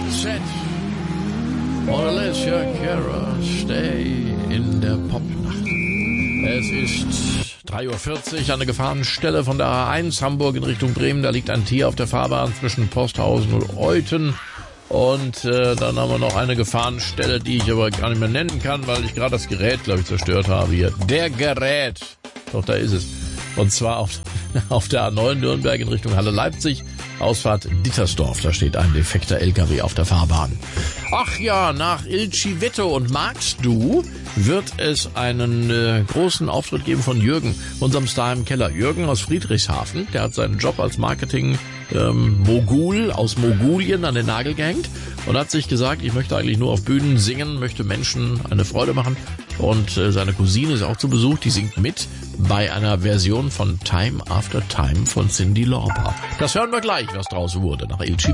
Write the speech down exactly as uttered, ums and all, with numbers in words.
Set. Und Alicia Cara, Stay in der Popnacht. Es ist drei Uhr vierzig an der Gefahrenstelle von der A eins Hamburg in Richtung Bremen. Da liegt ein Tier auf der Fahrbahn zwischen Posthausen und Euthen. Und äh, dann haben wir noch eine Gefahrenstelle, die ich aber gar nicht mehr nennen kann, weil ich gerade das Gerät, glaube ich, zerstört habe hier. Der Gerät. Doch, da ist es. Und zwar auf, auf der A neun Nürnberg in Richtung Halle-Leipzig. Ausfahrt Dittersdorf, da steht ein defekter L K W auf der Fahrbahn. Ach ja, nach Il Civetto und Magst du wird es einen äh, großen Auftritt geben von Jürgen, unserem Star im Keller. Jürgen aus Friedrichshafen, der hat seinen Job als Marketing ähm, Mogul aus Mogulien an den Nagel gehängt und hat sich gesagt, ich möchte eigentlich nur auf Bühnen singen, möchte Menschen eine Freude machen. Und äh, seine Cousine ist auch zu Besuch, die singt mit bei einer Version von Time After Time von Cyndi Lauper. Das hören wir gleich, was draus wurde nach Il Civetto.